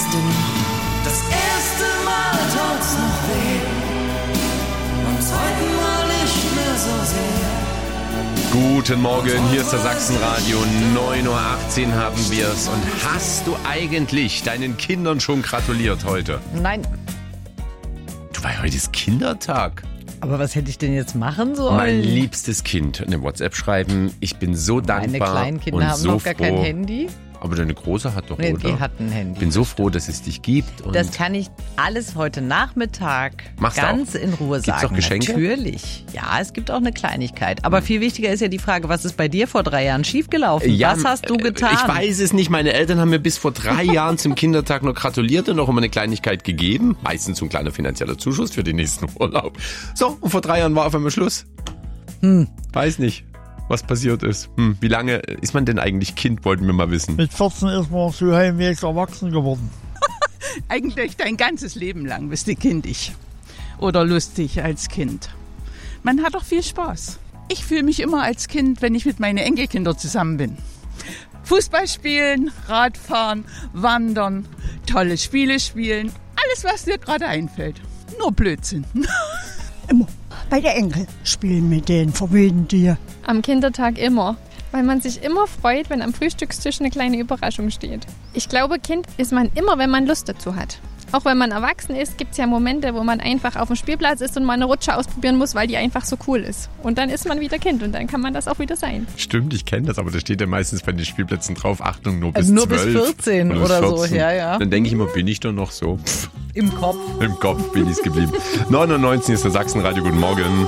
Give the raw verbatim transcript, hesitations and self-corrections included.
dünn. Das erste Mal tut's noch weh, beim zweiten Mal nicht mehr so sehr. Guten Morgen, hier ist der Sachsenradio, neun Uhr achtzehn haben wir's. Und hast du eigentlich deinen Kindern schon gratuliert heute? Nein. Du, weil heute ist Kindertag. Aber was hätte ich denn jetzt machen sollen? Mein liebstes Kind, eine WhatsApp schreiben. Ich bin so dankbar. Meine Kleinkinder und haben so noch gar froh. kein Handy. Aber deine Große hat doch, Nee, oder? die hat ein Handy. Ich bin so froh, dass es dich gibt. Und Das kann ich alles heute Nachmittag Machst du ganz in Ruhe Gibt's sagen. auch Geschenke? Natürlich. Ja, es gibt auch eine Kleinigkeit. Aber viel wichtiger ist ja die Frage, was ist bei dir vor drei Jahren schiefgelaufen? Ja, was hast du getan? Ich weiß es nicht. Meine Eltern haben mir bis vor drei Jahren zum Kindertag noch gratuliert und noch immer eine Kleinigkeit gegeben. Meistens so ein kleiner finanzieller Zuschuss für den nächsten Urlaub. So, und vor drei Jahren war auf einmal Schluss. Hm. Weiß nicht, was passiert ist. Hm, wie lange ist man denn eigentlich Kind, wollten wir mal wissen. Mit vierzehn ist man so halbwegs erwachsen geworden. Eigentlich dein ganzes Leben lang bist du kindisch oder lustig als Kind. Man hat doch viel Spaß. Ich fühle mich immer als Kind, wenn ich mit meinen Enkelkindern zusammen bin. Fußball spielen, Radfahren, wandern, tolle Spiele spielen, alles, was dir gerade einfällt. Nur Blödsinn. Immer. Bei der Enkel spielen mit den verwöhnten Tieren. Am Kindertag immer, weil man sich immer freut, wenn am Frühstückstisch eine kleine Überraschung steht. Ich glaube, Kind ist man immer, wenn man Lust dazu hat. Auch wenn man erwachsen ist, gibt es ja Momente, wo man einfach auf dem Spielplatz ist und mal eine Rutsche ausprobieren muss, weil die einfach so cool ist. Und dann ist man wieder Kind und dann kann man das auch wieder sein. Stimmt, ich kenne das, aber da steht ja meistens bei den Spielplätzen drauf, Achtung, nur bis Also nur zwölf. bis vierzehn oder so, ja, ja. Dann denke ich immer, bin ich doch noch so? Pff, Im Kopf. im Kopf bin ich's geblieben. neun Uhr neunzehn ist der Sachsenradio, guten Morgen.